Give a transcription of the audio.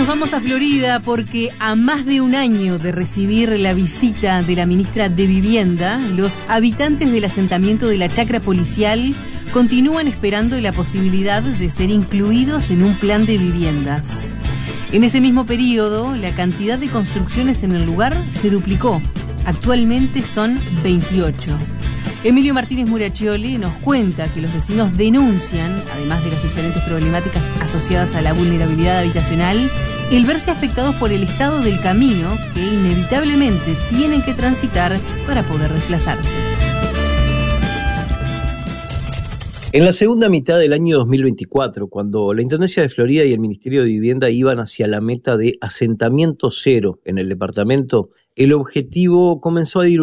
nos vamos a Florida porque a más de un año de recibir la visita de la ministra de Vivienda, los habitantes del asentamiento de la Chacra Policial continúan esperando la posibilidad de ser incluidos en un plan de viviendas. En ese mismo periodo, la cantidad de construcciones en el lugar se duplicó. Actualmente son 28. Emilio Martínez Muraccioli nos cuenta que los vecinos denuncian, además de las diferentes problemáticas asociadas a la vulnerabilidad habitacional, el verse afectados por el estado del camino que inevitablemente tienen que transitar para poder desplazarse. En la segunda mitad del año 2024, cuando la Intendencia de Florida y el Ministerio de Vivienda iban hacia la meta de asentamiento cero en el departamento, el objetivo comenzó a diluirse